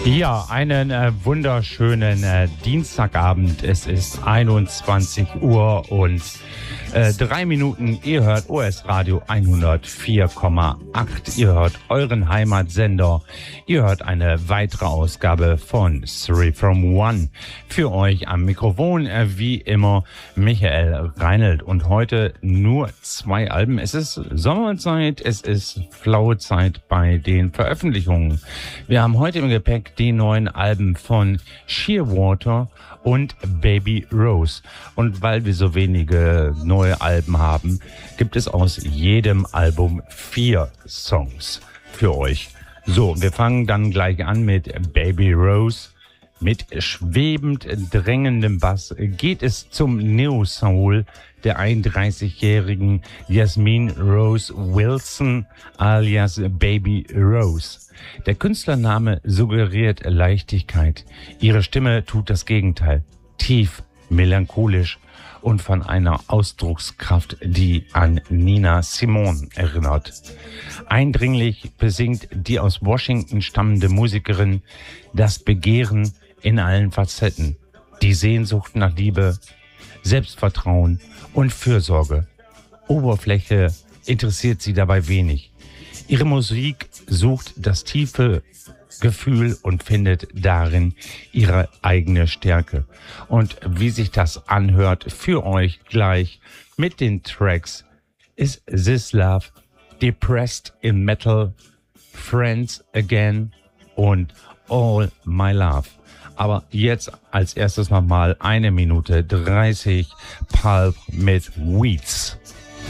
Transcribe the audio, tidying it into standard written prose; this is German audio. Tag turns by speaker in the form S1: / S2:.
S1: Ja, einen wunderschönen Dienstagabend. Es ist 21 Uhr und 3 Minuten. Ihr hört OS Radio 104,8. Ihr hört euren Heimatsender. Ihr hört eine weitere Ausgabe von 3 from 1. Für euch am Mikrofon, wie immer, Michael Reinelt. Und heute nur 2 Alben. Es ist Sommerzeit, es ist flaue Zeit bei den Veröffentlichungen. Wir haben heute im Gepäck die neuen Alben von Shearwater und Baby Rose. Und weil wir so wenige neue Alben haben, gibt es aus jedem Album 4 Songs für euch. So, wir fangen dann gleich an mit Baby Rose. Mit schwebend drängendem Bass geht es zum Neo-Soul der 31-jährigen Jasmine Rose Wilson alias Baby Rose. Der Künstlername suggeriert Leichtigkeit. Ihre Stimme tut das Gegenteil. Tief, melancholisch und von einer Ausdruckskraft, die an Nina Simone erinnert. Eindringlich besingt die aus Washington stammende Musikerin das Begehren in allen Facetten, die Sehnsucht nach Liebe, Selbstvertrauen und Fürsorge. Oberfläche interessiert sie dabei wenig. Ihre Musik sucht das tiefe Gefühl und findet darin ihre eigene Stärke. Und wie sich das anhört für euch gleich mit den Tracks ist This Love, Depressed in Metal, Friends Again und All My Love. Aber jetzt als erstes nochmal 1 Minute 30 Pulp mit Weeds.